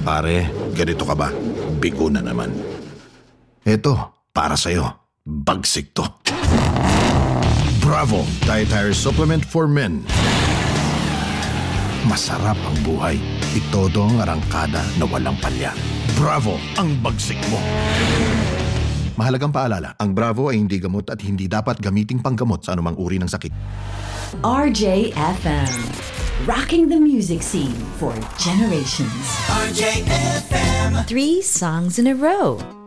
Pare, ganito ka ba? Bigo na naman. Eto, para sa'yo. Bagsik to. Bravo! Dietary Supplement for Men. Masarap ang buhay. Itodo ang arangkada na walang palya. Bravo! Ang bagsik mo. Mahalagang paalala, ang Bravo ay hindi gamot at hindi dapat gamiting panggamot sa anumang uri ng sakit. RJFM. Rocking the music scene for generations. RJFM. 3 songs in a row.